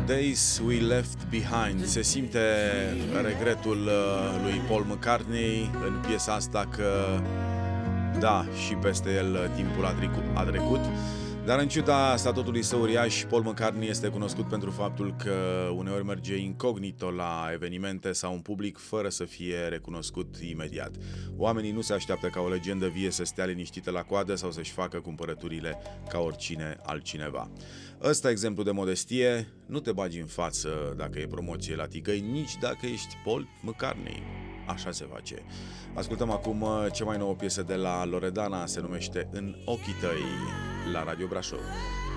Days We Left Behind. Se simte regretul lui Paul McCartney în piesa asta că da, și peste el timpul a trecut. Dar în ciuda statutului său uriaș, Paul McCartney este cunoscut pentru faptul că uneori merge incognito la evenimente sau în public fără să fie recunoscut imediat. Oamenii nu se așteaptă ca o legendă vie să stea liniștită la coadă sau să-și facă cumpărăturile ca oricine altcineva. Ăsta exemplu de modestie, nu te bagi în față dacă e promoție la tigăi, nici dacă ești Paul McCartney. Așa se face. Ascultăm acum cea mai nouă piesă de la Loredana, se numește În ochii tăi, la Radio Brașov.